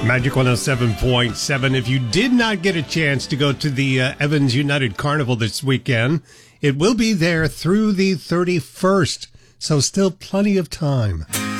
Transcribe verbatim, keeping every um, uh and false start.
Magic one oh seven point seven. If you did not get a chance to go to the uh, Evans United Carnival this weekend, it will be there through the thirty-first, so still plenty of time.